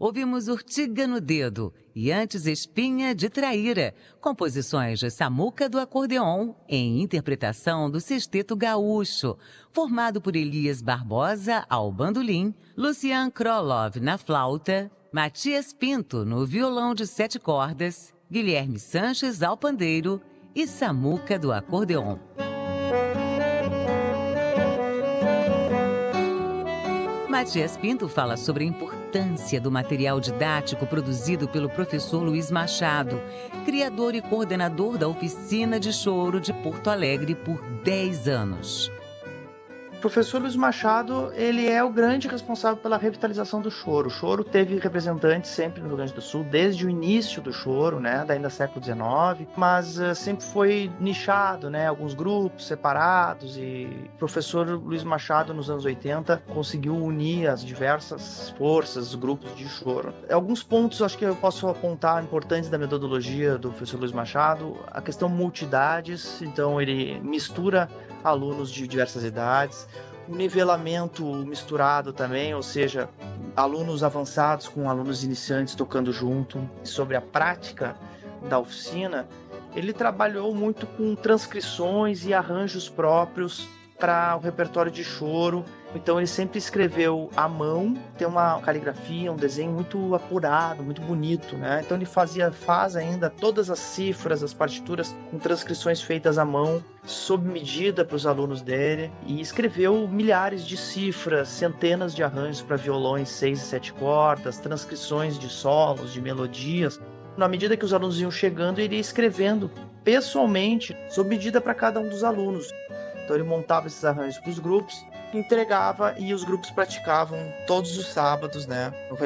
ouvimos Urtiga no Dedo e antes Espinha de Traíra, composições de Samuca do Acordeon, em interpretação do Sexteto Gaúcho, formado por Elias Barbosa ao bandolim, Lucian Krolov na flauta, Matias Pinto no violão de 7 cordas, Guilherme Sanches ao pandeiro e Samuca do Acordeon. Matias Pinto fala sobre a importância do material didático produzido pelo professor Luiz Machado, criador e coordenador da Oficina de Choro de Porto Alegre por 10 anos. O professor Luiz Machado, ele é o grande responsável pela revitalização do choro. O choro teve representantes sempre no Rio Grande do Sul, desde o início do choro, né, ainda século XIX, mas sempre foi nichado, né, alguns grupos separados, e o professor Luiz Machado, nos anos 80, conseguiu unir as diversas forças, os grupos de choro. Alguns pontos, acho que eu posso apontar importantes da metodologia do professor Luiz Machado, a questão multidades, então ele mistura alunos de diversas idades, o nivelamento misturado também, ou seja, alunos avançados com alunos iniciantes tocando junto. Sobre a prática da oficina, ele trabalhou muito com transcrições e arranjos próprios para o repertório de choro. Então ele sempre escreveu à mão, tem uma caligrafia, um desenho muito apurado, muito bonito, né? Então ele faz ainda todas as cifras, as partituras com transcrições feitas à mão, sob medida para os alunos dele, e escreveu milhares de cifras, centenas de arranjos para violões 6 e 7 cordas, transcrições de solos, de melodias. Na medida que os alunos iam chegando, ele ia escrevendo pessoalmente, sob medida para cada um dos alunos. Então ele montava esses arranjos para os grupos, entregava e os grupos praticavam todos os sábados, né, no